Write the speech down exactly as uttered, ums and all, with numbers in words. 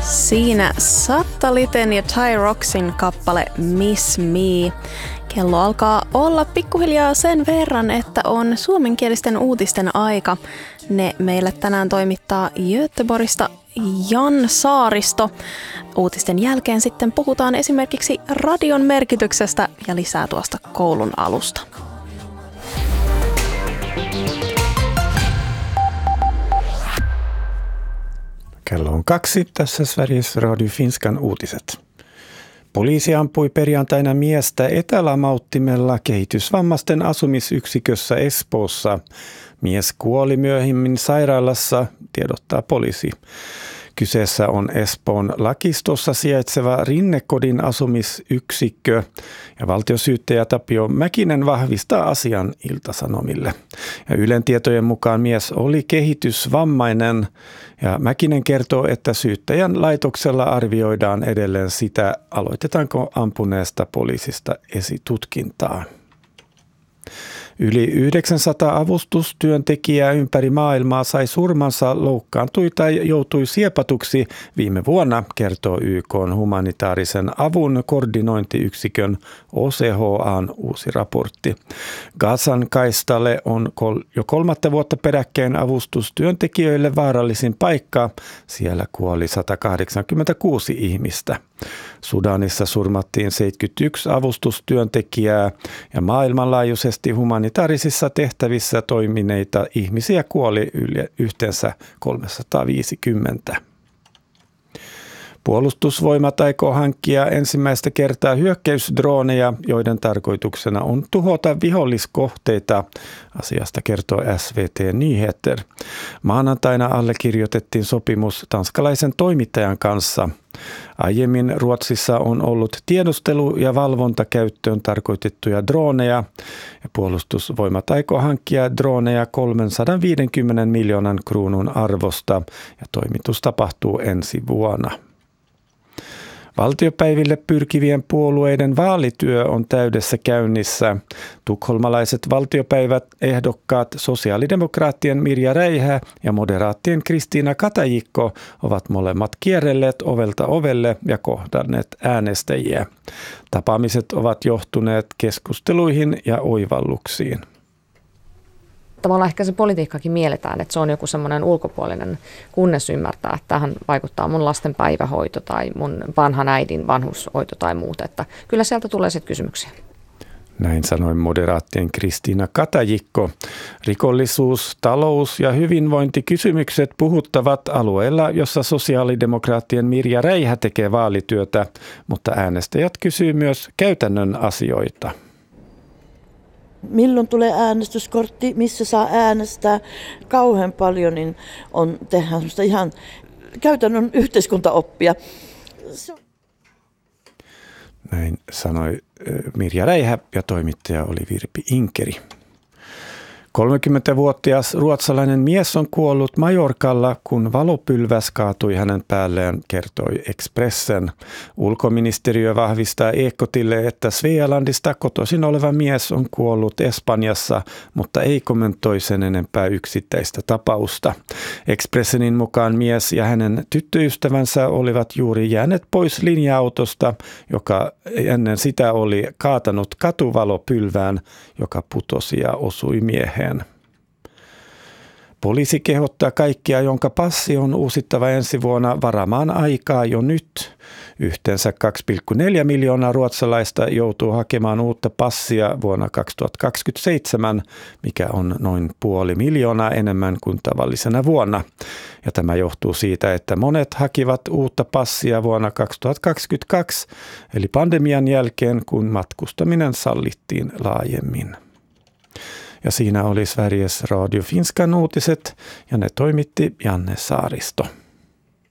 Siinä Satelliten ja Ty Rocksin kappale Miss Me. Kello alkaa olla pikkuhiljaa sen verran, että on suomenkielisten uutisten aika. Ne meille tänään toimittaa Göteborgista Jan Saaristo. Uutisten jälkeen sitten puhutaan esimerkiksi radion merkityksestä ja lisää tuosta koulun alusta. Kello on kaksi, tässä Sveriges Radio Finskan uutiset. Poliisi ampui perjantaina miestä etälamauttimella kehitysvammaisten asumisyksikössä Espoossa. Mies kuoli myöhemmin sairaalassa, tiedottaa poliisi. Kyseessä on Espoon Lakistossa sijaitseva Rinnekodin asumisyksikkö ja valtiosyyttäjä Tapio Mäkinen vahvistaa asian Ilta-Sanomille. Ja Ylen tietojen mukaan mies oli kehitysvammainen ja Mäkinen kertoo, että syyttäjän laitoksella arvioidaan edelleen sitä, aloitetaanko ampuneesta poliisista esitutkintaa. Yli yhdeksänsataa avustustyöntekijää ympäri maailmaa sai surmansa, loukkaantui tai joutui siepatuksi viime vuonna, kertoo Y K:n humanitaarisen avun koordinointiyksikön O C H A:n uusi raportti. Gazan kaistalle on kol- jo kolmatta vuotta peräkkäin avustustyöntekijöille vaarallisin paikka. Siellä kuoli sata kahdeksankymmentäkuusi ihmistä. Sudanissa surmattiin seitsemänkymmentäyksi avustustyöntekijää ja maailmanlaajuisesti humanitaarisissa tehtävissä toimineita ihmisiä kuoli yhteensä kolmesataaviisikymmentä. Puolustusvoimat aikoo hankkia ensimmäistä kertaa hyökkäysdroneja, joiden tarkoituksena on tuhota viholliskohteita. Asiasta kertoo S V T Nyheter. Maanantaina allekirjoitettiin sopimus tanskalaisen toimittajan kanssa. Aiemmin Ruotsissa on ollut tiedustelu- ja valvontakäyttöön tarkoitettuja droneja. Ja puolustusvoimat aikoo hankkia droneja kolmesataaviisikymmentä miljoonan kruunun arvosta ja toimitus tapahtuu ensi vuonna. Valtiopäiville pyrkivien puolueiden vaalityö on täydessä käynnissä. Tukholmalaiset valtiopäivät ehdokkaat sosiaalidemokraattien Mirja Räihä ja moderaattien Kristiina Katajikko ovat molemmat kierrelleet ovelta ovelle ja kohdanneet äänestäjiä. Tapaamiset ovat johtuneet keskusteluihin ja oivalluksiin. Tavallaan ehkä se politiikkakin mielletään, että se on joku semmoinen ulkopuolinen, kunnes ymmärtää, että tähän vaikuttaa mun lasten päivähoito tai mun vanhan äidin vanhushoito tai muuta. Että kyllä sieltä tulee sitten kysymyksiä. Näin sanoi moderaattien Kristiina Katajikko. Rikollisuus, talous ja hyvinvointikysymykset puhuttavat alueella, jossa sosiaalidemokraattien Mirja Räihä tekee vaalityötä, mutta äänestäjät kysyy myös käytännön asioita. Milloin tulee äänestyskortti, missä saa äänestää, kauhean paljon, niin on tehdään semmoista ihan käytännön yhteiskuntaoppia. Näin sanoi Mirja Räihä ja toimittaja oli Virpi Inkeri. kolmekymmentävuotias ruotsalainen mies on kuollut Majorkalla, kun valopylväs kaatui hänen päälleen, kertoi Expressen. Ulkoministeriö vahvistaa Ekotille, että Svealandista kotoisin oleva mies on kuollut Espanjassa, mutta ei kommentoi sen enempää yksittäistä tapausta. Expressenin mukaan mies ja hänen tyttöystävänsä olivat juuri jääneet pois linja-autosta, joka ennen sitä oli kaatanut katuvalopylvään, joka putosi ja osui mieheen. Poliisi kehottaa kaikkia, jonka passi on uusittava ensi vuonna, varamaan aikaa jo nyt. Yhteensä kaksi pilkku neljä miljoonaa ruotsalaista joutuu hakemaan uutta passia vuonna kaksituhattakaksikymmentäseitsemän, mikä on noin puoli miljoonaa enemmän kuin tavallisena vuonna. Ja tämä johtuu siitä, että monet hakivat uutta passia vuonna kaksituhattakaksikymmentäkaksi, eli pandemian jälkeen, kun matkustaminen sallittiin laajemmin. Ja siinä oli Sveriges Radio Finskan uutiset ja ne toimitti Janne Saaristo.